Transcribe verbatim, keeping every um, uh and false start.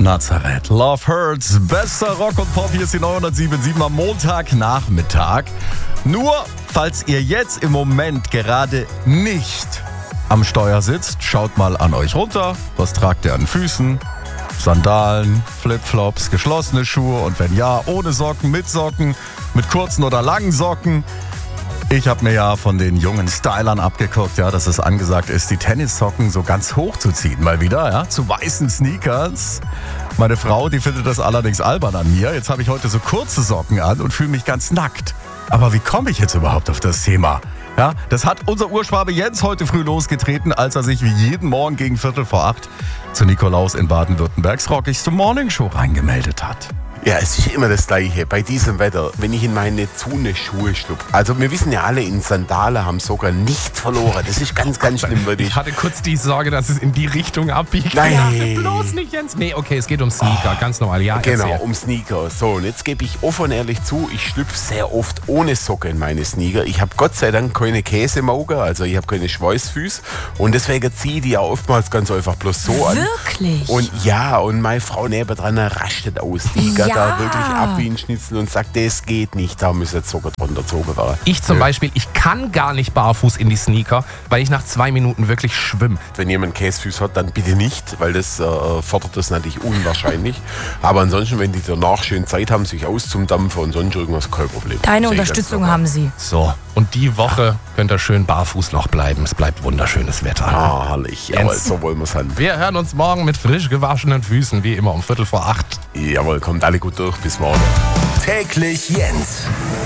Nazareth. Love Hurts. Bester Rock und Pop. Hier ist die neunhundertsieben Komma sieben am Montagnachmittag. Nur, falls ihr jetzt im Moment gerade nicht am Steuer sitzt, schaut mal an euch runter. Was tragt ihr an Füßen? Sandalen, Flipflops, geschlossene Schuhe und wenn ja, ohne Socken, mit Socken, mit kurzen oder langen Socken. Ich habe mir ja von den jungen Stylern abgeguckt, ja, dass es angesagt ist, die Tennissocken so ganz hoch zu ziehen. Mal wieder, ja, zu weißen Sneakers. Meine Frau, die findet das allerdings albern an mir. Jetzt habe ich heute so kurze Socken an und fühle mich ganz nackt. Aber wie komme ich jetzt überhaupt auf das Thema? Ja, das hat unser Urschwabe Jens heute früh losgetreten, als er sich wie jeden Morgen gegen Viertel vor acht zu Nikolaus in Baden-Württembergs rockigste Morningshow reingemeldet hat. Ja, es ist immer das Gleiche bei diesem Wetter, wenn ich in meine Zune-Schuhe schlupfe. Also wir wissen ja alle, in Sandalen haben sogar nichts verloren. Das ist ganz, ganz schlimm, würde ich. Ich hatte kurz die Sorge, dass es in die Richtung abbiegt. Nein. Ja, bloß nicht, Jens. Nee, okay, es geht um Sneaker, oh, ganz normal. Ja, genau, erzähl. um Sneaker. So, und jetzt gebe ich offen und ehrlich zu, ich schlüpfe sehr oft ohne Socke in meine Sneaker. Ich habe Gott sei Dank keine Käsemaugen, also ich habe keine Schweißfüße. Und deswegen ziehe ich die ja oftmals ganz einfach bloß so an. Wirklich? Und ja, und meine Frau nebendran rastet aus. Die geht Ja. da wirklich ab wie ein Schnitzel und sagt, das geht nicht, da müssen jetzt Socken drunter gezogen werden. Ich zum Ja. Beispiel, ich kann gar nicht barfuß in die Sneaker, weil ich nach zwei Minuten wirklich schwimme. Wenn jemand Käsefüße hat, dann bitte nicht, weil das äh, fordert das natürlich unwahrscheinlich. Aber ansonsten, wenn die danach schön Zeit haben, sich auszudampfen und sonst irgendwas, kein Problem. Deine Sehe ich Unterstützung ganz haben sie. So, und die Woche könnt ihr schön barfuß noch bleiben. Es bleibt wunderschönes Wetter. Ah, herrlich. Jawohl, so wollen wir es haben. Wir hören uns morgen mit frisch gewaschenen Füßen, wie immer um Viertel vor acht. Jawohl, kommt alle gut durch. Bis morgen. Täglich Jens.